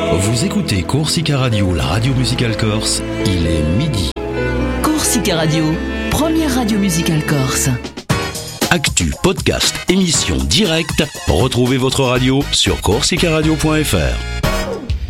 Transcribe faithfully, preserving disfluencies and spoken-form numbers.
Vous écoutez Corsica Radio, la radio musicale corse, il est midi. Corsica Radio, première radio musicale corse. Actu, podcast, émission directe, retrouvez votre radio sur corsica radio point f r.